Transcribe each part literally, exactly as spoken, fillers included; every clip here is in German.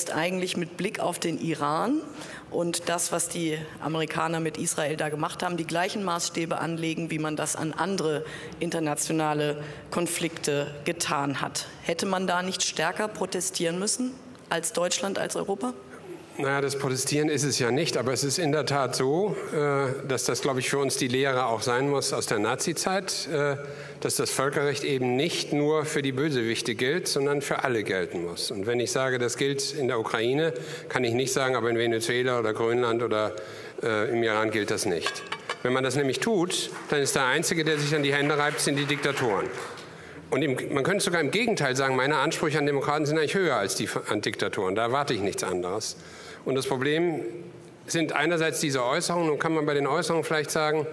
jetzt eigentlich mit Blick auf den Iran und das, was die Amerikaner mit Israel da gemacht haben, die gleichen Maßstäbe anlegen, wie man das an andere internationale Konflikte getan hat. Hätte man da nicht stärker protestieren müssen als Deutschland, als Europa? Naja, das Protestieren ist es ja nicht, aber es ist in der Tat so, dass das, glaube ich, für uns die Lehre auch sein muss aus der Nazizeit, dass das Völkerrecht eben nicht nur für die Bösewichte gilt, sondern für alle gelten muss. Und wenn ich sage, das gilt in der Ukraine, kann ich nicht sagen, aber in Venezuela oder Grönland oder äh, im Iran gilt das nicht. Wenn man das nämlich tut, dann ist der Einzige, der sich an die Hände reibt, sind die Diktatoren. Und im, man könnte sogar im Gegenteil sagen, meine Ansprüche an Demokraten sind eigentlich höher als die an Diktatoren. Da erwarte ich nichts anderes. Und das Problem sind einerseits diese Äußerungen, und kann man bei den Äußerungen vielleicht sagen,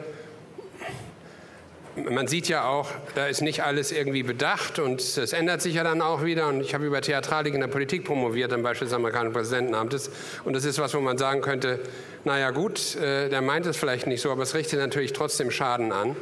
man sieht ja auch, da ist nicht alles irgendwie bedacht und es ändert sich ja dann auch wieder. Und ich habe über Theatralik in der Politik promoviert, am Beispiel des amerikanischen Präsidentenamtes. Und das ist was, wo man sagen könnte, naja gut, äh, der meint es vielleicht nicht so, aber es richtet natürlich trotzdem Schaden an.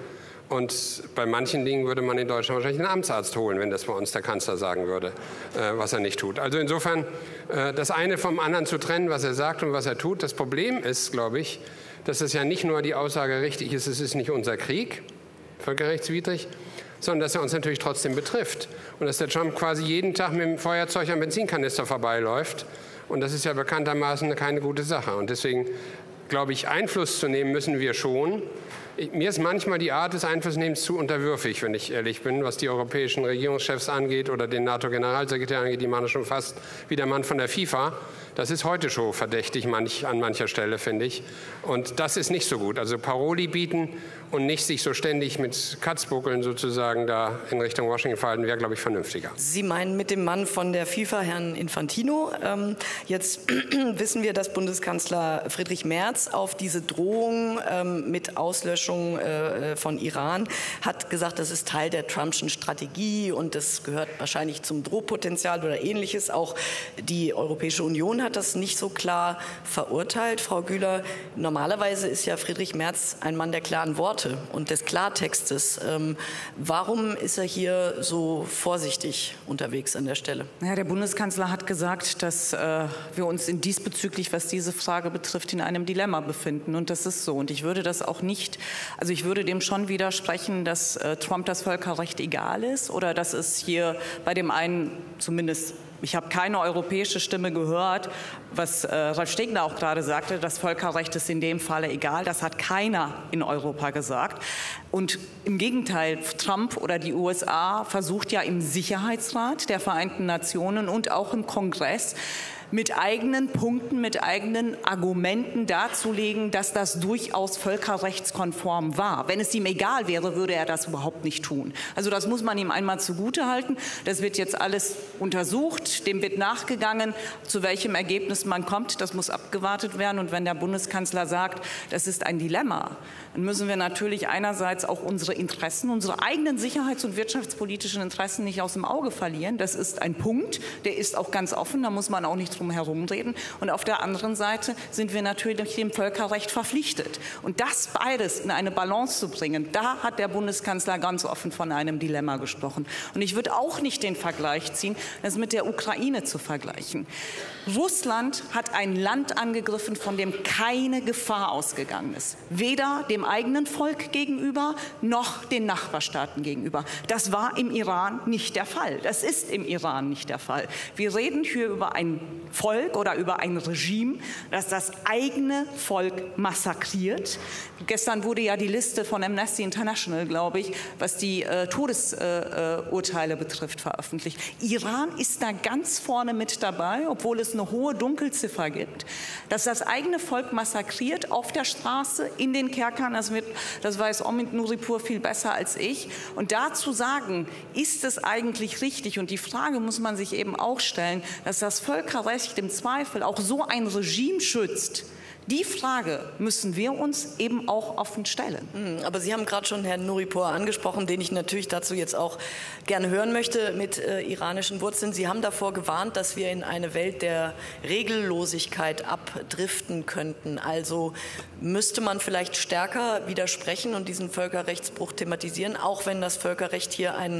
Und bei manchen Dingen würde man in Deutschland wahrscheinlich einen Amtsarzt holen, wenn das bei uns der Kanzler sagen würde, äh, was er nicht tut. Also insofern, äh, das eine vom anderen zu trennen, was er sagt und was er tut. Das Problem ist, glaube ich, dass es ja nicht nur die Aussage richtig ist, es ist nicht unser Krieg, völkerrechtswidrig, sondern dass er uns natürlich trotzdem betrifft. Und dass der Trump quasi jeden Tag mit dem Feuerzeug am Benzinkanister vorbeiläuft. Und das ist ja bekanntermaßen keine gute Sache. Und deswegen, glaube ich, Einfluss zu nehmen müssen wir schon. Mir ist manchmal die Art des Einflussnehmens zu unterwürfig, wenn ich ehrlich bin, was die europäischen Regierungschefs angeht oder den NATO-Generalsekretär angeht. Die machen schon fast wie der Mann von der FIFA. Das ist heute schon verdächtig manch, an mancher Stelle, finde ich. Und das ist nicht so gut. Also Paroli bieten und nicht sich so ständig mit Katzbuckeln sozusagen da in Richtung Washington verhalten, wäre, glaube ich, vernünftiger. Sie meinen mit dem Mann von der FIFA, Herrn Infantino. Ähm, jetzt wissen wir, dass Bundeskanzler Friedrich Merz auf diese Drohung ähm, mit Auslöschung äh, von Iran hat gesagt, das ist Teil der Trumpschen Strategie und das gehört wahrscheinlich zum Drohpotenzial oder Ähnliches. Auch die Europäische Union hat das nicht so klar verurteilt. Frau Güler, normalerweise ist ja Friedrich Merz ein Mann der klaren Worte und des Klartextes. Ähm, warum ist er hier so vorsichtig unterwegs an der Stelle? Ja, der Bundeskanzler hat gesagt, dass äh, wir uns in diesbezüglich, was diese Frage betrifft, in einem Dilemma befinden. Und das ist so. Und ich würde das auch nicht, also ich würde dem schon widersprechen, dass äh, Trump das Völkerrecht egal ist oder dass es hier bei dem einen zumindest, ich habe keine europäische Stimme gehört, was äh, Ralf Stegner auch gerade sagte, das Völkerrecht ist in dem Falle egal. Das hat keiner in Europa gesagt. Und im Gegenteil, Trump oder die U S A versucht ja im Sicherheitsrat der Vereinten Nationen und auch im Kongress mit eigenen Punkten, mit eigenen Argumenten darzulegen, dass das durchaus völkerrechtskonform war. Wenn es ihm egal wäre, würde er das überhaupt nicht tun. Also das muss man ihm einmal zugutehalten. Das wird jetzt alles untersucht, dem wird nachgegangen. Zu welchem Ergebnis man kommt, das muss abgewartet werden. Und wenn der Bundeskanzler sagt, das ist ein Dilemma, dann müssen wir natürlich einerseits auch unsere Interessen, unsere eigenen sicherheits- und wirtschaftspolitischen Interessen nicht aus dem Auge verlieren. Das ist ein Punkt, der ist auch ganz offen, da muss man auch nicht drum herumreden. Und auf der anderen Seite sind wir natürlich dem Völkerrecht verpflichtet. Und das beides in eine Balance zu bringen, da hat der Bundeskanzler ganz offen von einem Dilemma gesprochen. Und ich würde auch nicht den Vergleich ziehen, das mit der Ukraine zu vergleichen. Russland hat ein Land angegriffen, von dem keine Gefahr ausgegangen ist. Weder dem eigenen Volk gegenüber, noch den Nachbarstaaten gegenüber. Das war im Iran nicht der Fall. Das ist im Iran nicht der Fall. Wir reden hier über ein Volk oder über ein Regime, das das eigene Volk massakriert. Gestern wurde ja die Liste von Amnesty International, glaube ich, was die äh, Todesurteile äh, betrifft, veröffentlicht. Iran ist da ganz vorne mit dabei, obwohl es eine hohe Dunkelziffer gibt, dass das eigene Volk massakriert auf der Straße, in den Kerkern. Das, wird, das weiß Omid Nuripur viel besser als ich. Und dazu sagen, ist es eigentlich richtig? Und die Frage muss man sich eben auch stellen, dass das Völkerrecht im Zweifel auch so ein Regime schützt. Die Frage müssen wir uns eben auch offen stellen. Aber Sie haben gerade schon Herrn Nuripur angesprochen, den ich natürlich dazu jetzt auch gerne hören möchte mit äh, iranischen Wurzeln. Sie haben davor gewarnt, dass wir in eine Welt der Regellosigkeit abdriften könnten. Also müsste man vielleicht stärker widersprechen und diesen Völkerrechtsbruch thematisieren, auch wenn das Völkerrecht hier ein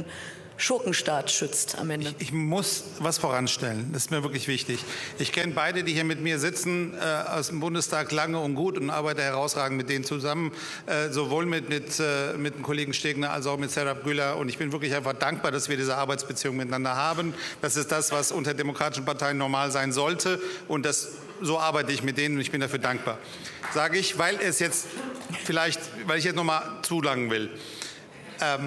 Schurkenstaat schützt am Ende. Ich, ich muss was voranstellen, das ist mir wirklich wichtig. Ich kenne beide, die hier mit mir sitzen, äh, aus dem Bundestag lange und gut und arbeite herausragend mit denen zusammen, äh, sowohl mit, mit, äh, mit dem Kollegen Stegner als auch mit Serap Güler. Und ich bin wirklich einfach dankbar, dass wir diese Arbeitsbeziehung miteinander haben. Das ist das, was unter demokratischen Parteien normal sein sollte. Und das, so arbeite ich mit denen und ich bin dafür dankbar. Sage ich, weil es jetzt vielleicht, weil ich jetzt noch mal zulangen will. Ähm,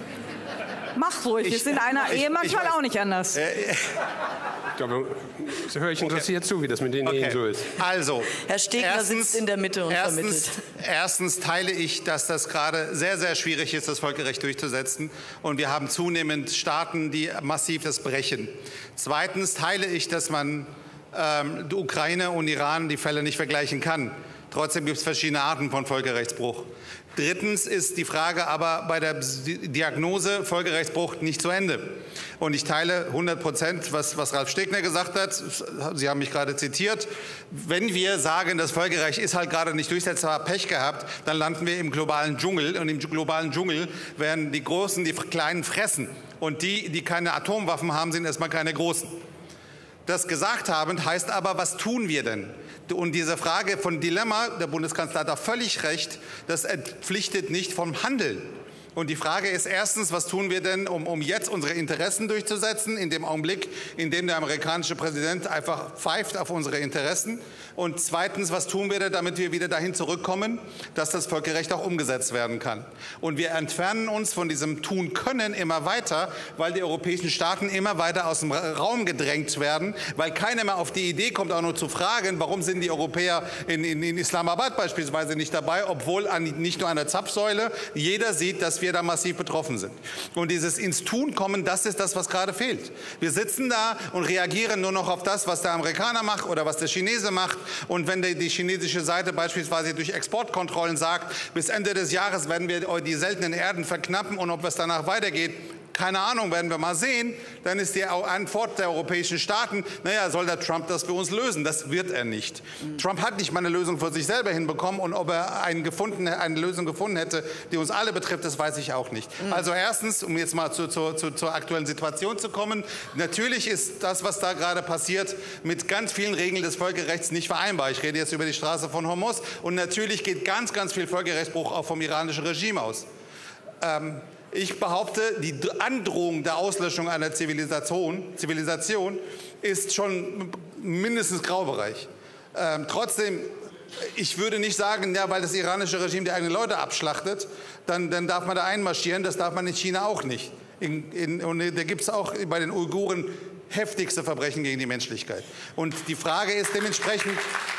Mach ruhig, ist in einer ich, Ehe manchmal auch nicht anders. Ich glaube, so höre ich interessiert okay. zu, wie das mit den okay. Ehen so ist. Also, Herr Stegner erstens, sitzt in der Mitte und erstens, vermittelt. Erstens teile ich, dass das gerade sehr, sehr schwierig ist, das Völkerrecht durchzusetzen. Und wir haben zunehmend Staaten, die massiv das brechen. Zweitens teile ich, dass man ähm, die Ukraine und Iran die Fälle nicht vergleichen kann. Trotzdem gibt es verschiedene Arten von Völkerrechtsbruch. Drittens ist die Frage aber bei der Diagnose Völkerrechtsbruch nicht zu Ende. Und ich teile hundert Prozent, was, was Ralf Stegner gesagt hat. Sie haben mich gerade zitiert. Wenn wir sagen, das Völkerrecht ist halt gerade nicht durchsetzbar, Pech gehabt, dann landen wir im globalen Dschungel. Und im globalen Dschungel werden die Großen die Kleinen fressen. Und die, die keine Atomwaffen haben, sind erstmal keine Großen. Das gesagt haben, heißt aber, was tun wir denn? Und diese Frage von Dilemma, der Bundeskanzler hat da völlig recht, das entpflichtet nicht vom Handeln. Und die Frage ist erstens, was tun wir denn, um, um jetzt unsere Interessen durchzusetzen, in dem Augenblick, in dem der amerikanische Präsident einfach pfeift auf unsere Interessen. Und zweitens, was tun wir denn, damit wir wieder dahin zurückkommen, dass das Völkerrecht auch umgesetzt werden kann. Und wir entfernen uns von diesem Tun können immer weiter, weil die europäischen Staaten immer weiter aus dem Raum gedrängt werden, weil keiner mehr auf die Idee kommt, auch nur zu fragen, warum sind die Europäer in, in, in Islamabad beispielsweise nicht dabei, obwohl an, nicht nur an der Zapfsäule jeder sieht, dass wir wir da massiv betroffen sind. Und dieses ins Tun kommen, das ist das, was gerade fehlt. Wir sitzen da und reagieren nur noch auf das, was der Amerikaner macht oder was der Chinese macht. Und wenn die, die chinesische Seite beispielsweise durch Exportkontrollen sagt, bis Ende des Jahres werden wir die seltenen Erden verknappen und ob es danach weitergeht, keine Ahnung, werden wir mal sehen. Dann ist die Antwort der europäischen Staaten, naja, soll der Trump das für uns lösen? Das wird er nicht. Mhm. Trump hat nicht mal eine Lösung für sich selber hinbekommen und ob er einen gefunden, eine Lösung gefunden hätte, die uns alle betrifft, das weiß ich auch nicht. Mhm. Also erstens, um jetzt mal zu, zu, zu, zur aktuellen Situation zu kommen, natürlich ist das, was da gerade passiert, mit ganz vielen Regeln des Völkerrechts nicht vereinbar. Ich rede jetzt über die Straße von Hormuz und natürlich geht ganz, ganz viel Völkerrechtsbruch auch vom iranischen Regime aus. Ähm, Ich behaupte, die Androhung der Auslöschung einer Zivilisation, Zivilisation ist schon mindestens Graubereich. Ähm, trotzdem, ich würde nicht sagen, ja, weil das iranische Regime die eigenen Leute abschlachtet, dann, dann darf man da einmarschieren. Das darf man in China auch nicht. In, in, und da gibt es auch bei den Uiguren heftigste Verbrechen gegen die Menschlichkeit. Und die Frage ist dementsprechend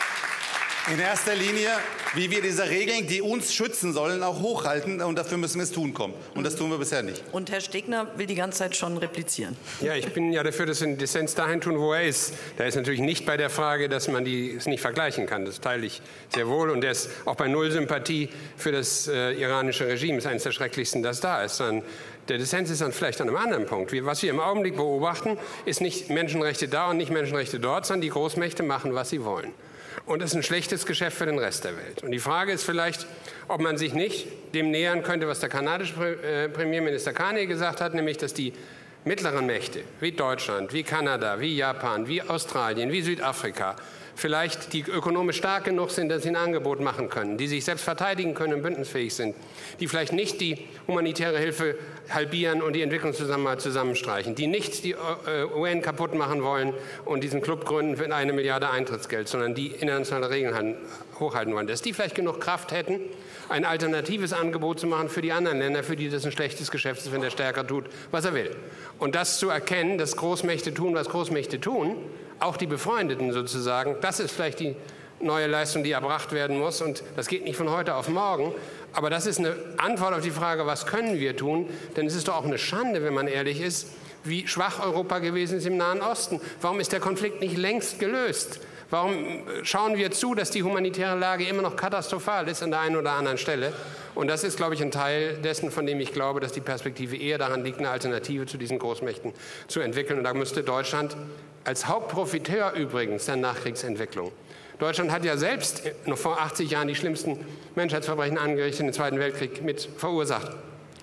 in erster Linie, wie wir diese Regeln, die uns schützen sollen, auch hochhalten. Und dafür müssen wir es tun kommen. Und das tun wir bisher nicht. Und Herr Stegner will die ganze Zeit schon replizieren. Ja, ich bin ja dafür, dass wir den Dissens dahin tun, wo er ist. Da ist natürlich nicht bei der Frage, dass man die, es nicht vergleichen kann. Das teile ich sehr wohl. Und er ist auch bei Null Sympathie für das äh, iranische Regime. Das ist eines der schrecklichsten, das da ist. Dann der Dissens ist dann vielleicht an einem anderen Punkt. Wir, was wir im Augenblick beobachten, ist nicht Menschenrechte da und nicht Menschenrechte dort, sondern die Großmächte machen, was sie wollen. Und das ist ein schlechtes Geschäft für den Rest der Welt. Und die Frage ist vielleicht, ob man sich nicht dem nähern könnte, was der kanadische Premierminister Carney gesagt hat, nämlich, dass die mittleren Mächte wie Deutschland, wie Kanada, wie Japan, wie Australien, wie Südafrika vielleicht die ökonomisch stark genug sind, dass sie ein Angebot machen können, die sich selbst verteidigen können und bündnisfähig sind, die vielleicht nicht die humanitäre Hilfe halbieren und die Entwicklungszusammenarbeit zusammenstreichen, die nicht die U N kaputt machen wollen und diesen Club gründen für eine Milliarde Eintrittsgeld, sondern die internationale Regeln hochhalten wollen, dass die vielleicht genug Kraft hätten, ein alternatives Angebot zu machen für die anderen Länder, für die das ein schlechtes Geschäft ist, wenn der stärker tut, was er will. Und das zu erkennen, dass Großmächte tun, was Großmächte tun, auch die Befreundeten sozusagen, das ist vielleicht die neue Leistung, die erbracht werden muss. Und das geht nicht von heute auf morgen. Aber das ist eine Antwort auf die Frage, was können wir tun? Denn es ist doch auch eine Schande, wenn man ehrlich ist, wie schwach Europa gewesen ist im Nahen Osten. Warum ist der Konflikt nicht längst gelöst? Warum schauen wir zu, dass die humanitäre Lage immer noch katastrophal ist an der einen oder anderen Stelle? Und das ist, glaube ich, ein Teil dessen, von dem ich glaube, dass die Perspektive eher daran liegt, eine Alternative zu diesen Großmächten zu entwickeln. Und da müsste Deutschland als Hauptprofiteur übrigens der Nachkriegsentwicklung. Deutschland hat ja selbst noch vor achtzig Jahren die schlimmsten Menschheitsverbrechen angerichtet im Zweiten Weltkrieg mit verursacht.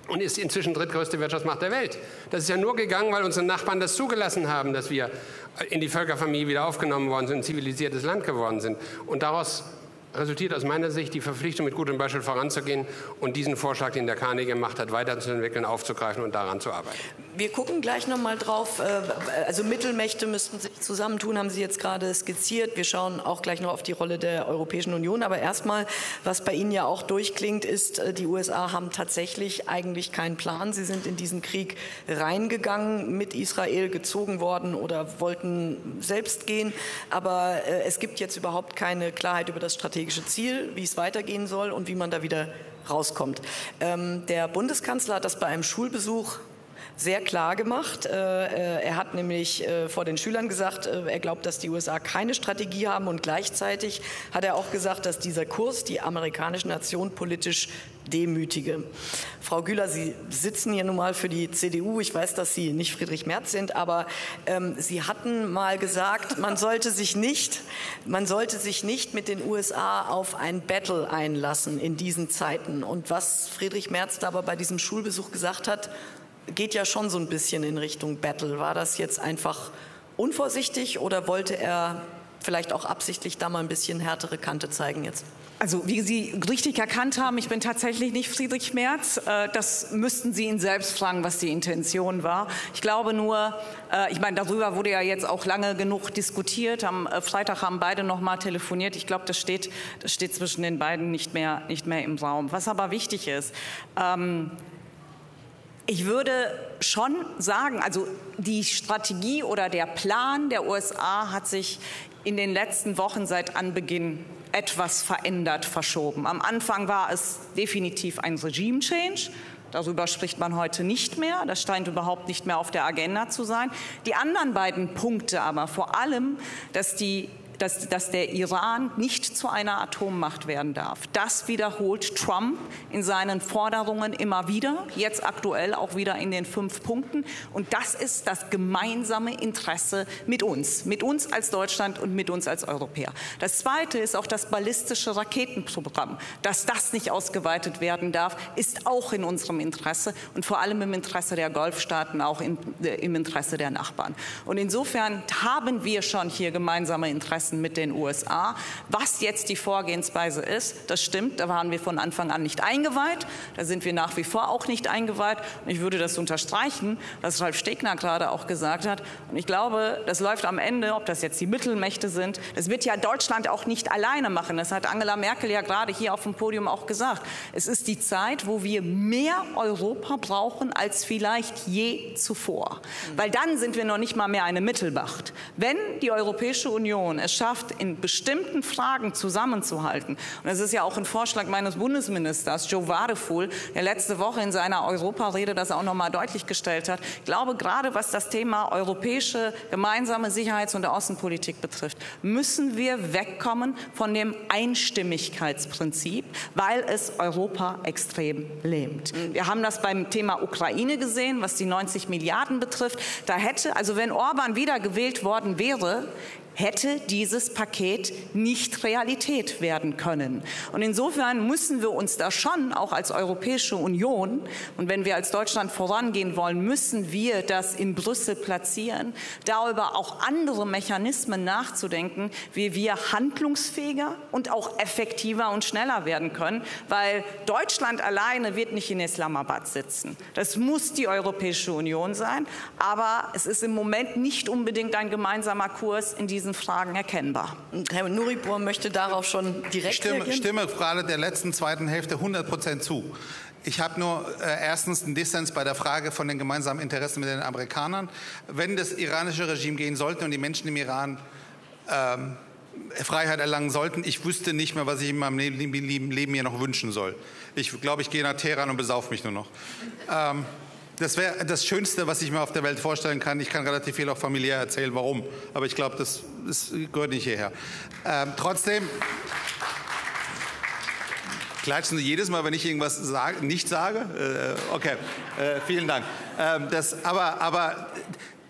und ist inzwischen drittgrößte Wirtschaftsmacht der Welt. Das ist ja nur gegangen, weil unsere Nachbarn das zugelassen haben, dass wir in die Völkerfamilie wieder aufgenommen worden sind, ein zivilisiertes Land geworden sind. Und daraus resultiert aus meiner Sicht die Verpflichtung, mit gutem Beispiel voranzugehen und diesen Vorschlag, den der Carney gemacht hat, weiterzuentwickeln, aufzugreifen und daran zu arbeiten. Wir gucken gleich noch mal drauf. Also Mittelmächte müssten sich zusammentun, haben Sie jetzt gerade skizziert. Wir schauen auch gleich noch auf die Rolle der Europäischen Union. Aber erstmal, was bei Ihnen ja auch durchklingt, ist, die U S A haben tatsächlich eigentlich keinen Plan. Sie sind in diesen Krieg reingegangen, mit Israel gezogen worden oder wollten selbst gehen. Aber es gibt jetzt überhaupt keine Klarheit über das strategische Ziel, wie es weitergehen soll und wie man da wieder rauskommt. Ähm, der Bundeskanzler hat das bei einem Schulbesuch sehr klar gemacht. Er hat nämlich vor den Schülern gesagt, er glaubt, dass die U S A keine Strategie haben, und gleichzeitig hat er auch gesagt, dass dieser Kurs die amerikanische Nation politisch demütige. Frau Güler, Sie sitzen hier nun mal für die C D U. Ich weiß, dass Sie nicht Friedrich Merz sind, aber ähm, Sie hatten mal gesagt, man sollte sich nicht, man sollte sich nicht mit den U S A auf ein Battle einlassen in diesen Zeiten. Und was Friedrich Merz da aber bei diesem Schulbesuch gesagt hat, geht ja schon so ein bisschen in Richtung Battle. War das jetzt einfach unvorsichtig oder wollte er vielleicht auch absichtlich da mal ein bisschen härtere Kante zeigen jetzt? Also wie Sie richtig erkannt haben, ich bin tatsächlich nicht Friedrich Merz. Das müssten Sie ihn selbst fragen, was die Intention war. Ich glaube nur, ich meine, darüber wurde ja jetzt auch lange genug diskutiert. Am Freitag haben beide noch mal telefoniert. Ich glaube, das steht, das steht zwischen den beiden nicht mehr, nicht mehr im Raum. Was aber wichtig ist, ähm, ich würde schon sagen, also die Strategie oder der Plan der U S A hat sich in den letzten Wochen seit Anbeginn etwas verändert, verschoben. Am Anfang war es definitiv ein Regime-Change. Darüber spricht man heute nicht mehr. Das scheint überhaupt nicht mehr auf der Agenda zu sein. Die anderen beiden Punkte aber, vor allem, dass die Dass, dass der Iran nicht zu einer Atommacht werden darf. Das wiederholt Trump in seinen Forderungen immer wieder, jetzt aktuell auch wieder in den fünf Punkten. Und das ist das gemeinsame Interesse mit uns, mit uns als Deutschland und mit uns als Europäer. Das Zweite ist auch das ballistische Raketenprogramm. Dass das nicht ausgeweitet werden darf, ist auch in unserem Interesse und vor allem im Interesse der Golfstaaten, auch in, äh, im Interesse der Nachbarn. Und insofern haben wir schon hier gemeinsame Interessen mit den U S A. Was jetzt die Vorgehensweise ist, das stimmt, da waren wir von Anfang an nicht eingeweiht, da sind wir nach wie vor auch nicht eingeweiht. Und ich würde das unterstreichen, was Ralf Stegner gerade auch gesagt hat. Und ich glaube, das läuft am Ende, ob das jetzt die Mittelmächte sind, das wird ja Deutschland auch nicht alleine machen. Das hat Angela Merkel ja gerade hier auf dem Podium auch gesagt. Es ist die Zeit, wo wir mehr Europa brauchen als vielleicht je zuvor. Weil dann sind wir noch nicht mal mehr eine Mittelmacht. Wenn die Europäische Union es schafft, in bestimmten Fragen zusammenzuhalten. Und das ist ja auch ein Vorschlag meines Bundesministers, Joe Wadefuhl, der letzte Woche in seiner Europarede das auch noch mal deutlich gestellt hat. Ich glaube, gerade was das Thema europäische gemeinsame Sicherheits- und Außenpolitik betrifft, müssen wir wegkommen von dem Einstimmigkeitsprinzip, weil es Europa extrem lähmt. Wir haben das beim Thema Ukraine gesehen, was die neunzig Milliarden betrifft. Da hätte, also wenn Orban wieder gewählt worden wäre, hätte dieses Paket nicht Realität werden können. Und insofern müssen wir uns da schon auch als Europäische Union, und wenn wir als Deutschland vorangehen wollen, müssen wir das in Brüssel platzieren, darüber auch andere Mechanismen nachzudenken, wie wir handlungsfähiger und auch effektiver und schneller werden können, weil Deutschland alleine wird nicht in Islamabad sitzen. Das muss die Europäische Union sein, aber es ist im Moment nicht unbedingt ein gemeinsamer Kurs in diesem Fragen erkennbar. Herr Nuripur möchte darauf schon direkt stimme, reagieren. stimme gerade der letzten zweiten Hälfte hundert Prozent zu. Ich habe nur äh, erstens einen Dissens bei der Frage von den gemeinsamen Interessen mit den Amerikanern. Wenn das iranische Regime gehen sollte und die Menschen im Iran ähm, Freiheit erlangen sollten, ich wüsste nicht mehr, was ich in meinem Leben mir noch wünschen soll. Ich glaube, ich gehe nach Teheran und besaufe mich nur noch. Ähm, Das wäre das Schönste, was ich mir auf der Welt vorstellen kann. Ich kann relativ viel auch familiär erzählen, warum. Aber ich glaube, das, das gehört nicht hierher. Ähm, trotzdem klatschen Sie jedes Mal, wenn ich irgendwas sage, nicht sage? Äh, okay, äh, vielen Dank. Ähm, das, aber aber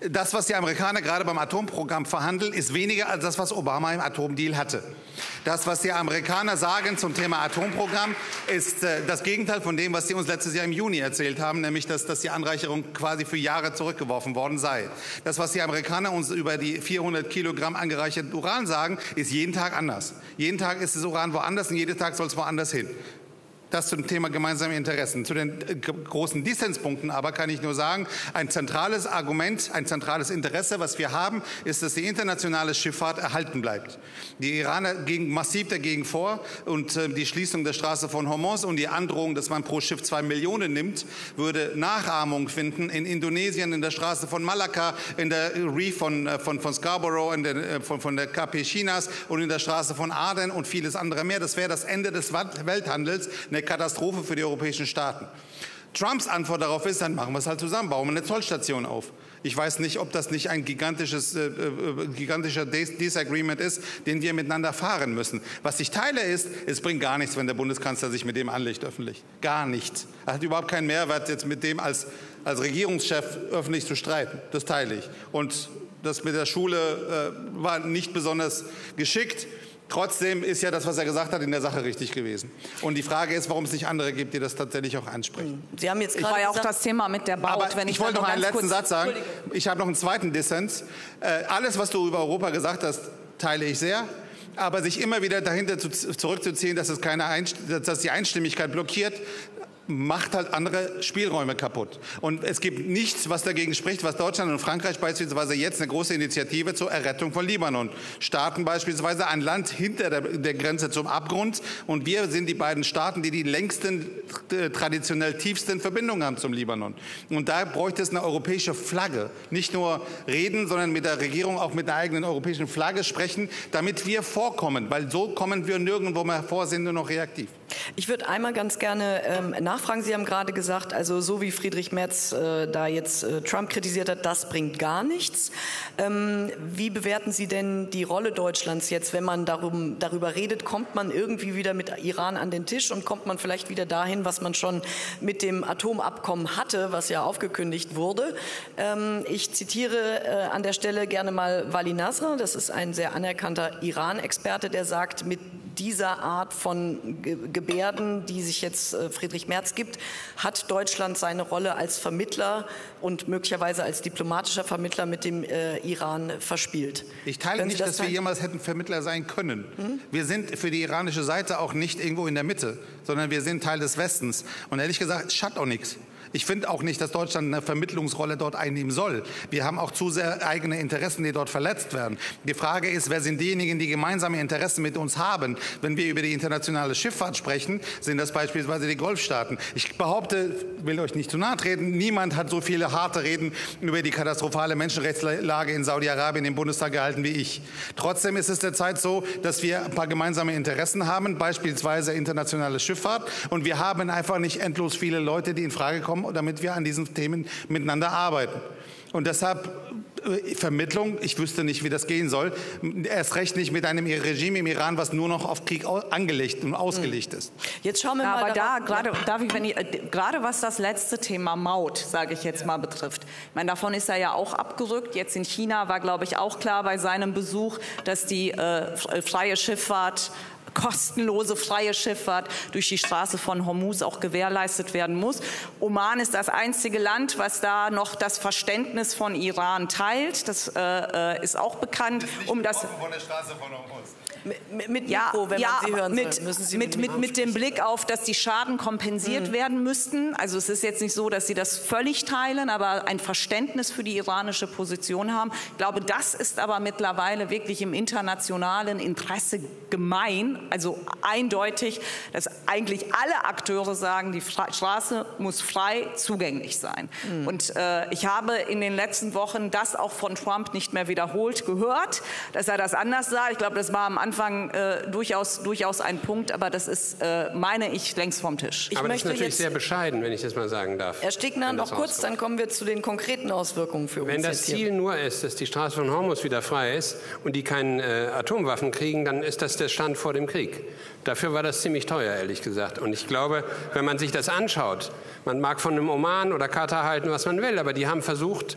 das, was die Amerikaner gerade beim Atomprogramm verhandeln, ist weniger als das, was Obama im Atomdeal hatte. Das, was die Amerikaner sagen zum Thema Atomprogramm, ist äh, das Gegenteil von dem, was sie uns letztes Jahr im Juni erzählt haben, nämlich, dass, dass die Anreicherung quasi für Jahre zurückgeworfen worden sei. Das, was die Amerikaner uns über die vierhundert Kilogramm angereicherten Uran sagen, ist jeden Tag anders. Jeden Tag ist das Uran woanders und jeden Tag soll es woanders hin. Das zum Thema gemeinsame Interessen. Zu den großen Dissenspunkten aber kann ich nur sagen, ein zentrales Argument, ein zentrales Interesse, was wir haben, ist, dass die internationale Schifffahrt erhalten bleibt. Die Iraner gehen massiv dagegen vor und äh, die Schließung der Straße von Hormuz und die Androhung, dass man pro Schiff zwei Millionen nimmt, würde Nachahmung finden in Indonesien, in der Straße von Malakka, in der Reef von, äh, von, von Scarborough, in der, äh, von, von der K P Chinas und in der Straße von Aden und vieles andere mehr. Das wäre das Ende des Welthandels, eine Katastrophe für die europäischen Staaten. Trumps Antwort darauf ist, dann machen wir es halt zusammen, bauen wir eine Zollstation auf. Ich weiß nicht, ob das nicht ein gigantisches, äh, äh, gigantischer Disagreement ist, den wir miteinander fahren müssen. Was ich teile ist, es bringt gar nichts, wenn der Bundeskanzler sich mit dem anlegt öffentlich. Gar nichts. Er hat überhaupt keinen Mehrwert, jetzt mit dem als, als Regierungschef öffentlich zu streiten. Das teile ich. Und das mit der Schule äh, war nicht besonders geschickt. Trotzdem ist ja das, was er gesagt hat, in der Sache richtig gewesen. Und die Frage ist, warum es nicht andere gibt, die das tatsächlich auch ansprechen. Sie haben jetzt gerade auch das Thema mit der Baut. Aber wenn ich, ich wollte noch einen letzten Satz sagen. Ich habe noch einen zweiten Dissens. Äh, alles, was du über Europa gesagt hast, teile ich sehr. Aber sich immer wieder dahinter zu, zurückzuziehen, dass, es keine Einst- dass die Einstimmigkeit blockiert, macht halt andere Spielräume kaputt. Und es gibt nichts, was dagegen spricht, was Deutschland und Frankreich beispielsweise jetzt eine große Initiative zur Errettung von Libanon starten, beispielsweise ein Land hinter der, der Grenze zum Abgrund. Und wir sind die beiden Staaten, die die längsten, äh, traditionell tiefsten Verbindungen haben zum Libanon. Und da bräuchte es eine europäische Flagge. Nicht nur reden, sondern mit der Regierung auch mit der eigenen europäischen Flagge sprechen, damit wir vorkommen. Weil so kommen wir nirgendwo mehr vor, sind nur noch reaktiv. Ich würde einmal ganz gerne ähm, nachfragen. Sie haben gerade gesagt, also so wie Friedrich Merz äh, da jetzt äh, Trump kritisiert hat, das bringt gar nichts. Ähm, wie bewerten Sie denn die Rolle Deutschlands jetzt, wenn man darum, darüber redet? Kommt man irgendwie wieder mit Iran an den Tisch und kommt man vielleicht wieder dahin, was man schon mit dem Atomabkommen hatte, was ja aufgekündigt wurde? Ähm, ich zitiere äh, an der Stelle gerne mal Vali Nasr. Das ist ein sehr anerkannter Iran-Experte, der sagt, mit dieser Art von Ge- Gebärden, die sich jetzt äh, Friedrich Merz gibt, hat Deutschland seine Rolle als Vermittler und möglicherweise als diplomatischer Vermittler mit dem äh, Iran verspielt. Ich teile nicht, das dass wir jemals hätten Vermittler sein können. Hm? Wir sind für die iranische Seite auch nicht irgendwo in der Mitte, sondern wir sind Teil des Westens. Und ehrlich gesagt, es schadet auch nichts. Ich finde auch nicht, dass Deutschland eine Vermittlungsrolle dort einnehmen soll. Wir haben auch zu sehr eigene Interessen, die dort verletzt werden. Die Frage ist, wer sind diejenigen, die gemeinsame Interessen mit uns haben? Wenn wir über die internationale Schifffahrt sprechen, sind das beispielsweise die Golfstaaten. Ich behaupte, will euch nicht zu nahe treten, niemand hat so viele harte Reden über die katastrophale Menschenrechtslage in Saudi-Arabien im Bundestag gehalten wie ich. Trotzdem ist es derzeit so, dass wir ein paar gemeinsame Interessen haben, beispielsweise internationale Schifffahrt. Und wir haben einfach nicht endlos viele Leute, die in Frage kommen, damit wir an diesen Themen miteinander arbeiten. Und deshalb äh, Vermittlung, ich wüsste nicht, wie das gehen soll, erst recht nicht mit einem Regime im Iran, was nur noch auf Krieg angelegt und ausgelegt ist. Jetzt schauen wir ja, mal aber darauf, da, gerade, darf ich, wenn ich, äh, gerade was das letzte Thema Maut, sage ich jetzt mal, betrifft. Ich meine, davon ist er ja auch abgerückt. Jetzt in China war, glaube ich, auch klar bei seinem Besuch, dass die äh, freie Schifffahrt kostenlose freie Schifffahrt durch die Straße von Hormuz auch gewährleistet werden muss. Oman ist das einzige Land, was da noch das Verständnis von Iran teilt. Das äh, ist auch bekannt. Um das von der Straße von Hormuz. Mit, mit ja, Mikro, wenn ja, man Sie hören mit, soll, müssen Sie mit, mit, mit dem Blick auf, dass die Schaden kompensiert mhm. werden müssten. Also es ist jetzt nicht so, dass Sie das völlig teilen, aber ein Verständnis für die iranische Position haben. Ich glaube, das ist aber mittlerweile wirklich im internationalen Interesse gemein, also eindeutig, dass eigentlich alle Akteure sagen, die Straße muss frei zugänglich sein. Mhm. Und äh, ich habe in den letzten Wochen das auch von Trump nicht mehr wiederholt gehört, dass er das anders sah. Ich glaube, das war am Anfang Äh, durchaus, durchaus ein Punkt, aber das ist, äh, meine ich, längst vom Tisch. Ich aber das ist natürlich sehr bescheiden, wenn ich das mal sagen darf. Herr Stegner, noch kurz, dann kommen wir zu den konkreten Auswirkungen für uns. Wenn das Ziel nur ist, dass die Straße von Hormuz wieder frei ist und die keine äh, Atomwaffen kriegen, dann ist das der Stand vor dem Krieg. Dafür war das ziemlich teuer, ehrlich gesagt. Und ich glaube, wenn man sich das anschaut, man mag von einem Oman oder Katar halten, was man will, aber die haben versucht,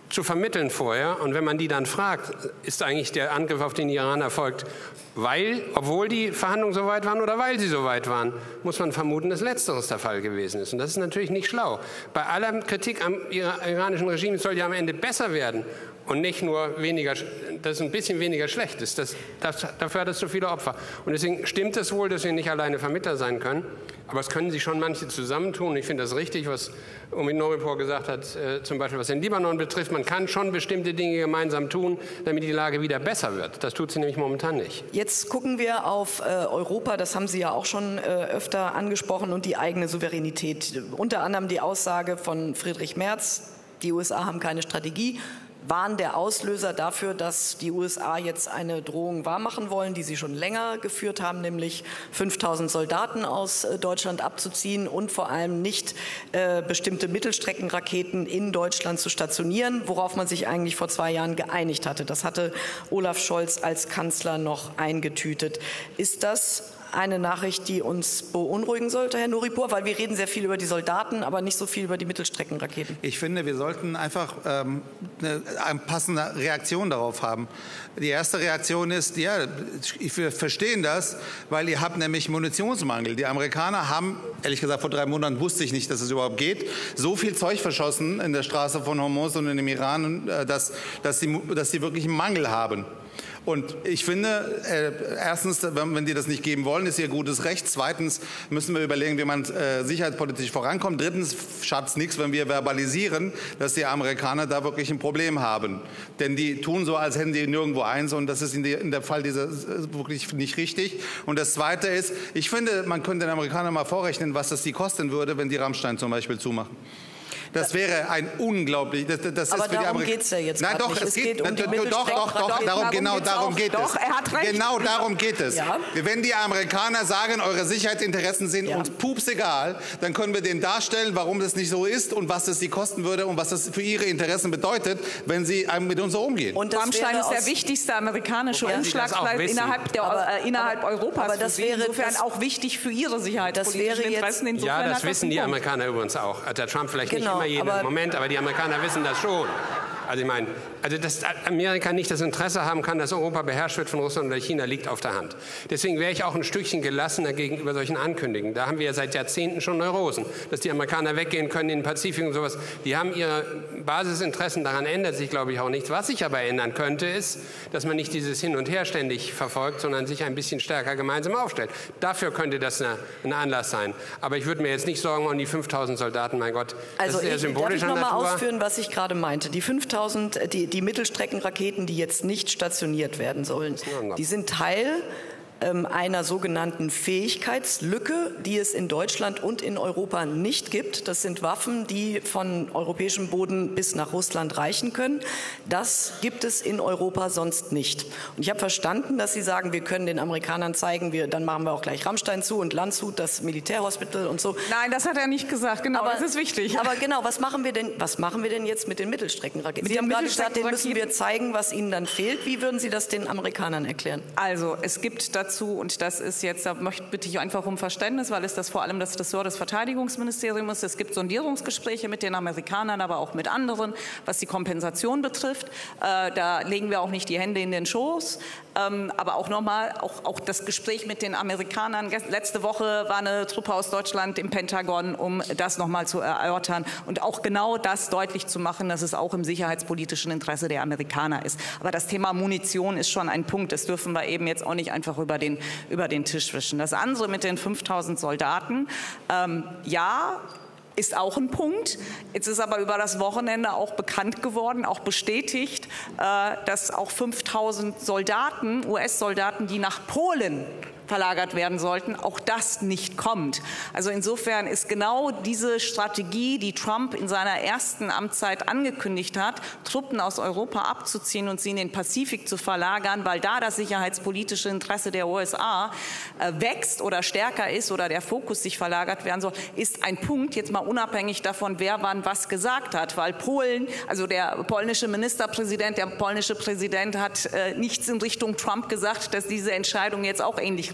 zu vermitteln vorher. Und wenn man die dann fragt, ist eigentlich der Angriff auf den Iran erfolgt, weil, obwohl die Verhandlungen so weit waren oder weil sie so weit waren, muss man vermuten, dass Letzteres der Fall gewesen ist. Und das ist natürlich nicht schlau. Bei aller Kritik am iranischen Regime soll ja am Ende besser werden und nicht nur weniger, dass es ein bisschen weniger schlecht ist. Das, das, dafür hat es so viele Opfer. Und deswegen stimmt es wohl, dass wir nicht alleine Vermittler sein können. Aber es können sich schon manche zusammentun. Ich finde das richtig, was Omid Noripur gesagt hat, äh, zum Beispiel was den Libanon betrifft. Man kann schon bestimmte Dinge gemeinsam tun, damit die Lage wieder besser wird. Das tut sie nämlich momentan nicht. Jetzt gucken wir auf äh, Europa. Das haben Sie ja auch schon äh, öfter angesprochen. Und die eigene Souveränität. Unter anderem die Aussage von Friedrich Merz, die U S A haben keine Strategie, waren der Auslöser dafür, dass die U S A jetzt eine Drohung wahrmachen wollen, die sie schon länger geführt haben, nämlich fünftausend Soldaten aus Deutschland abzuziehen und vor allem nicht äh, bestimmte Mittelstreckenraketen in Deutschland zu stationieren, worauf man sich eigentlich vor zwei Jahren geeinigt hatte. Das hatte Olaf Scholz als Kanzler noch eingetütet. Ist das eine Nachricht, die uns beunruhigen sollte, Herr Noripur? Weil wir reden sehr viel über die Soldaten, aber nicht so viel über die Mittelstreckenraketen. Ich finde, wir sollten einfach ähm, eine, eine passende Reaktion darauf haben. Die erste Reaktion ist, ja, wir verstehen das, weil ihr habt nämlich Munitionsmangel. Die Amerikaner haben, ehrlich gesagt, vor drei Monaten wusste ich nicht, dass es überhaupt geht, so viel Zeug verschossen in der Straße von Hormuz und in dem Iran, dass, dass, sie, dass sie wirklich einen Mangel haben. Und ich finde, äh, erstens, wenn, wenn die das nicht geben wollen, ist ihr gutes Recht. Zweitens müssen wir überlegen, wie man äh, sicherheitspolitisch vorankommt. Drittens schadet es nichts, wenn wir verbalisieren, dass die Amerikaner da wirklich ein Problem haben. Denn die tun so, als hätten die nirgendwo eins. Und das ist in, die, in der Fall dieser wirklich nicht richtig. Und das Zweite ist, ich finde, man könnte den Amerikanern mal vorrechnen, was das die kosten würde, wenn die Rammstein zum Beispiel zumachen. Das wäre ein unglaublich. Das, das aber ist für die darum geht es ja jetzt. Nein, doch, nicht. es, es geht, geht um die doch, doch, doch, darum, genau darum geht doch, es. Er hat recht. Genau darum geht es. Ja. Wenn die Amerikaner sagen, eure Sicherheitsinteressen sind ja. uns pups egal, dann können wir denen darstellen, warum das nicht so ist und was das sie kosten würde und was das für ihre Interessen bedeutet, wenn sie mit uns so umgehen. Und Rammstein ist der wichtigste amerikanische Umschlagsplatz innerhalb, der, aber, äh, innerhalb aber, Europas. Aber das wäre insofern das, auch wichtig für ihre sicherheitspolitischen Interessen. Insofern ja, das wissen die Punkt. Amerikaner übrigens auch. Der Trump vielleicht genau, nicht immer jeden Moment, aber die Amerikaner wissen das schon. Also ich meine, also dass Amerika nicht das Interesse haben kann, dass Europa beherrscht wird von Russland oder China, liegt auf der Hand. Deswegen wäre ich auch ein Stückchen gelassener gegenüber solchen Ankündigungen. Da haben wir ja seit Jahrzehnten schon Neurosen, dass die Amerikaner weggehen können in den Pazifik und sowas. Die haben ihre Basisinteressen, daran ändert sich, glaube ich, auch nichts. Was sich aber ändern könnte, ist, dass man nicht dieses Hin und Her ständig verfolgt, sondern sich ein bisschen stärker gemeinsam aufstellt. Dafür könnte das eine, ein Anlass sein. Aber ich würde mir jetzt nicht Sorgen um die fünftausend Soldaten, mein Gott. Also das ist eher ich, symbolischer darf ich noch Natur. mal ausführen, was ich gerade meinte. Die fünftausend, die, die Mittelstreckenraketen, die jetzt nicht stationiert werden sollen, die sind Teil ähm, einer sogenannten Fähigkeitslücke, die es in Deutschland und in Europa nicht gibt. Das sind Waffen, die von europäischem Boden bis nach Russland reichen können. Das gibt es in Europa sonst nicht. Und ich habe verstanden, dass Sie sagen, wir können den Amerikanern zeigen, wir, dann machen wir auch gleich Rammstein zu und Landshut, das Militärhospital und so. Nein, das hat er nicht gesagt. Genau, aber, das ist wichtig. Aber genau, was machen wir denn, was machen wir denn jetzt mit den Mittelstreckenraketen? Sie haben gerade gesagt, denen müssen wir zeigen, was ihnen dann fehlt. Wie würden Sie das den Amerikanern erklären? Also, es gibt dazu, und das ist jetzt, da möchte, bitte ich einfach um Verständnis, weil es das vor allem das Ressort des Verteidigungsministeriums ist. Es gibt Sondierungsgespräche mit den Amerikanern, aber auch mit anderen, was die Kompensation betrifft. Äh, da legen wir auch nicht die Hände in den Schoß. Ähm, aber auch nochmal, auch, auch das Gespräch mit den Amerikanern. Letzte Woche war eine Truppe aus Deutschland im Pentagon, um das nochmal zu erörtern und auch genau das deutlich zu machen, dass es auch im sicherheitspolitischen Interesse der Amerikaner ist. Aber das Thema Munition ist schon ein Punkt. Das dürfen wir eben jetzt auch nicht einfach über den, über den Tisch wischen. Das andere mit den fünftausend Soldaten, ähm, ja, ist auch ein Punkt. Jetzt ist aber über das Wochenende auch bekannt geworden, auch bestätigt, äh, dass auch fünftausend Soldaten, U S-Soldaten, die nach Polen verlagert werden sollten, auch das nicht kommt. Also insofern ist genau diese Strategie, die Trump in seiner ersten Amtszeit angekündigt hat, Truppen aus Europa abzuziehen und sie in den Pazifik zu verlagern, weil da das sicherheitspolitische Interesse der U S A äh, wächst oder stärker ist oder der Fokus sich verlagert werden soll, ist ein Punkt, jetzt mal unabhängig davon, wer wann was gesagt hat, weil Polen, also der polnische Ministerpräsident, der polnische Präsident hat äh, nichts in Richtung Trump gesagt, dass diese Entscheidung jetzt auch ähnlich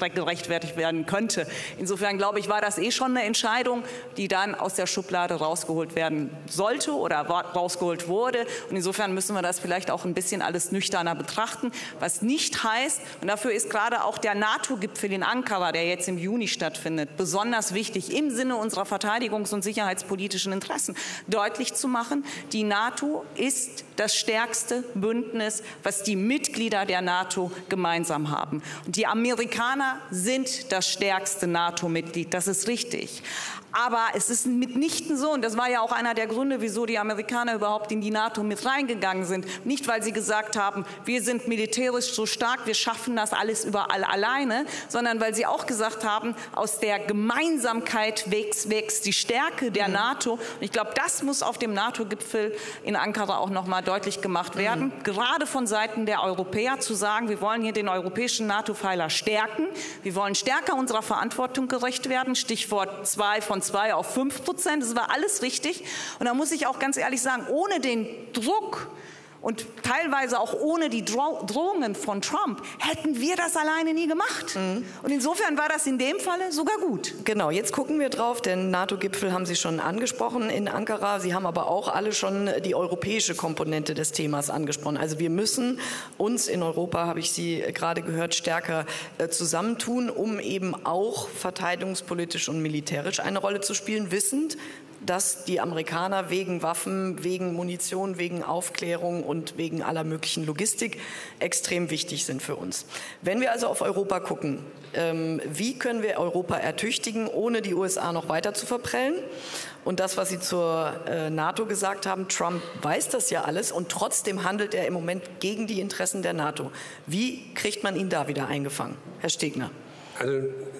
gerechtfertigt werden könnte. Insofern glaube ich, war das eh schon eine Entscheidung, die dann aus der Schublade rausgeholt werden sollte oder rausgeholt wurde. Und insofern müssen wir das vielleicht auch ein bisschen alles nüchterner betrachten, was nicht heißt, und dafür ist gerade auch der NATO-Gipfel in Ankara, der jetzt im Juni stattfindet, besonders wichtig, im Sinne unserer verteidigungs- und sicherheitspolitischen Interessen deutlich zu machen, die NATO ist das stärkste Bündnis, was die Mitglieder der NATO gemeinsam haben. Und die Amerikaner sind das stärkste NATO-Mitglied, das ist richtig. Aber es ist mitnichten so, und das war ja auch einer der Gründe, wieso die Amerikaner überhaupt in die NATO mit reingegangen sind. Nicht, weil sie gesagt haben, wir sind militärisch so stark, wir schaffen das alles überall alleine, sondern weil sie auch gesagt haben, aus der Gemeinsamkeit wächst, wächst die Stärke der mhm. NATO. Und ich glaube, das muss auf dem NATO-Gipfel in Ankara auch noch mal deutlich gemacht werden. Mhm. Gerade von Seiten der Europäer zu sagen, wir wollen hier den europäischen NATO-Pfeiler stärken, wir wollen stärker unserer Verantwortung gerecht werden. Stichwort zwei von zwei auf fünf Prozent. Das war alles richtig. Und da muss ich auch ganz ehrlich sagen, ohne den Druck und teilweise auch ohne die Dro- Drohungen von Trump hätten wir das alleine nie gemacht. Mhm. Und insofern war das in dem Falle sogar gut. Genau, jetzt gucken wir drauf. Den NATO-Gipfel haben Sie schon angesprochen in Ankara. Sie haben aber auch alle schon die europäische Komponente des Themas angesprochen. Also wir müssen uns in Europa, habe ich Sie gerade gehört, stärker äh, zusammentun, um eben auch verteidigungspolitisch und militärisch eine Rolle zu spielen, wissend, dass die Amerikaner wegen Waffen, wegen Munition, wegen Aufklärung und wegen aller möglichen Logistik extrem wichtig sind für uns. Wenn wir also auf Europa gucken, ähm, wie können wir Europa ertüchtigen, ohne die U S A noch weiter zu verprellen? Und das, was Sie zur äh, NATO gesagt haben, Trump weiß das ja alles und trotzdem handelt er im Moment gegen die Interessen der NATO. Wie kriegt man ihn da wieder eingefangen? Herr Stegner. Also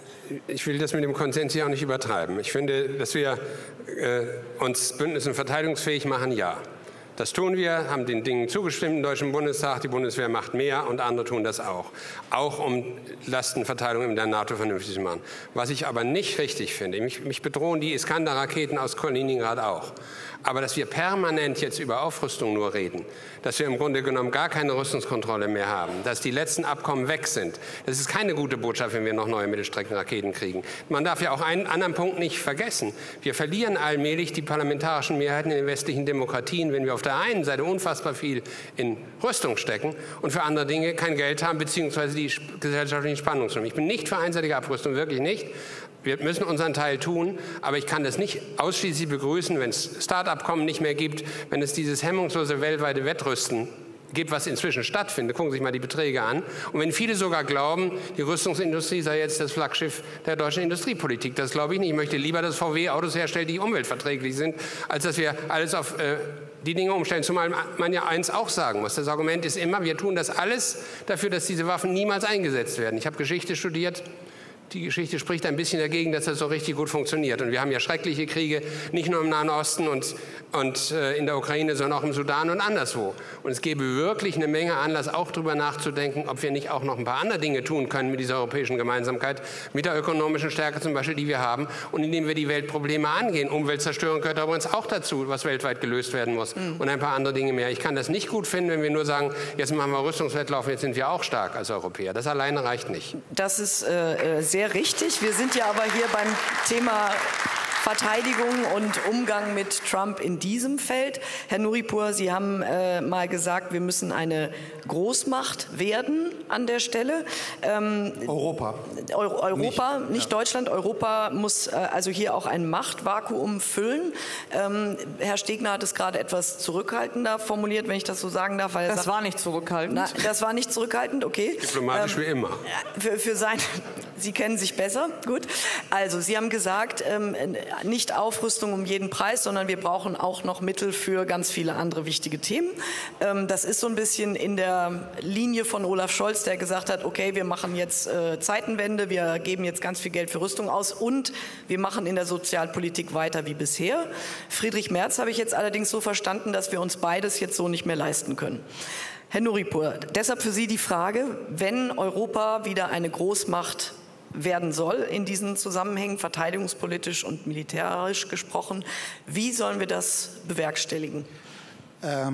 ich will das mit dem Konsens hier auch nicht übertreiben. Ich finde, dass wir äh, uns bündnis- und verteidigungsfähig machen, ja. Das tun wir, haben den Dingen zugestimmt im Deutschen Bundestag. Die Bundeswehr macht mehr und andere tun das auch. Auch um Lastenverteilung in der NATO vernünftig zu machen. Was ich aber nicht richtig finde, mich, mich bedrohen die Iskander-Raketen aus Kaliningrad auch. Aber dass wir permanent jetzt über Aufrüstung nur reden, dass wir im Grunde genommen gar keine Rüstungskontrolle mehr haben, dass die letzten Abkommen weg sind, das ist keine gute Botschaft, wenn wir noch neue Mittelstreckenraketen kriegen. Man darf ja auch einen anderen Punkt nicht vergessen. Wir verlieren allmählich die parlamentarischen Mehrheiten in den westlichen Demokratien, wenn wir auf der einen Seite unfassbar viel in Rüstung stecken und für andere Dinge kein Geld haben, beziehungsweise die gesellschaftlichen Spannungsräume. Ich bin nicht für einseitige Abrüstung, wirklich nicht. Wir müssen unseren Teil tun, aber ich kann das nicht ausschließlich begrüßen, wenn es Start-Abkommen nicht mehr gibt, wenn es dieses hemmungslose weltweite Wettrüsten gibt, was inzwischen stattfindet. Gucken Sie sich mal die Beträge an. Und wenn viele sogar glauben, die Rüstungsindustrie sei jetzt das Flaggschiff der deutschen Industriepolitik, das glaube ich nicht. Ich möchte lieber, dass V W Autos herstellt, die umweltverträglich sind, als dass wir alles auf äh, die Dinge umstellen. Zumal man ja eins auch sagen muss. Das Argument ist immer, wir tun das alles dafür, dass diese Waffen niemals eingesetzt werden. Ich habe Geschichte studiert. Die Geschichte spricht ein bisschen dagegen, dass das so richtig gut funktioniert. Und wir haben ja schreckliche Kriege, nicht nur im Nahen Osten und, und äh, in der Ukraine, sondern auch im Sudan und anderswo. Und es gäbe wirklich eine Menge Anlass, auch darüber nachzudenken, ob wir nicht auch noch ein paar andere Dinge tun können mit dieser europäischen Gemeinsamkeit, mit der ökonomischen Stärke zum Beispiel, die wir haben, und indem wir die Weltprobleme angehen. Umweltzerstörung gehört übrigens auch dazu, was weltweit gelöst werden muss. Mhm. Und ein paar andere Dinge mehr. Ich kann das nicht gut finden, wenn wir nur sagen, jetzt machen wir Rüstungswettlauf, jetzt sind wir auch stark als Europäer. Das alleine reicht nicht. Das ist äh, sehr Sehr richtig. Wir sind ja aber hier beim Thema Verteidigung und Umgang mit Trump in diesem Feld. Herr Nuripur, Sie haben äh, mal gesagt, wir müssen eine Großmacht werden an der Stelle. Ähm, Europa. Euro, Europa, nicht, nicht ja. Deutschland. Europa muss äh, also hier auch ein Machtvakuum füllen. Ähm, Herr Stegner hat es gerade etwas zurückhaltender formuliert, wenn ich das so sagen darf. Weil er das sagt, war nicht zurückhaltend. Na, das war nicht zurückhaltend, okay. Diplomatisch ähm, wie immer. Für, für sein, Sie kennen sich besser, gut. Also Sie haben gesagt, ähm, nicht Aufrüstung um jeden Preis, sondern wir brauchen auch noch Mittel für ganz viele andere wichtige Themen. Ähm, das ist so ein bisschen in der Linie von Olaf Scholz, der gesagt hat, okay, wir machen jetzt äh, Zeitenwende, wir geben jetzt ganz viel Geld für Rüstung aus und wir machen in der Sozialpolitik weiter wie bisher. Friedrich Merz habe ich jetzt allerdings so verstanden, dass wir uns beides jetzt so nicht mehr leisten können. Herr Nuripur, deshalb für Sie die Frage, wenn Europa wieder eine Großmacht werden soll in diesen Zusammenhängen, verteidigungspolitisch und militärisch gesprochen. Wie sollen wir das bewerkstelligen? Ähm,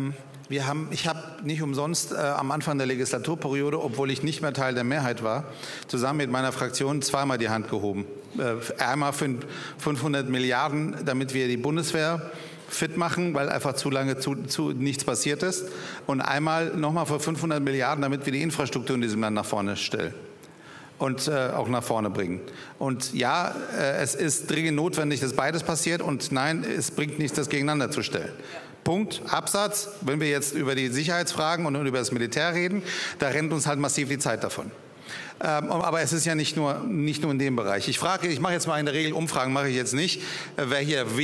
Wir haben, ich habe nicht umsonst äh, am Anfang der Legislaturperiode, obwohl ich nicht mehr Teil der Mehrheit war, zusammen mit meiner Fraktion zweimal die Hand gehoben. Äh, einmal für fünfhundert Milliarden, damit wir die Bundeswehr fit machen, weil einfach zu lange zu, zu nichts passiert ist. Und einmal nochmal für fünfhundert Milliarden, damit wir die Infrastruktur in diesem Land nach vorne stellen und äh, auch nach vorne bringen. Und ja, äh, es ist dringend notwendig, dass beides passiert. Und nein, es bringt nichts, das gegeneinander zu stellen. Ja. Punkt, Absatz. Wenn wir jetzt über die Sicherheitsfragen und über das Militär reden, da rennt uns halt massiv die Zeit davon. Ähm, aber es ist ja nicht nur, nicht nur in dem Bereich. Ich frage, ich mache jetzt mal in der Regel Umfragen, mache ich jetzt nicht, wer hier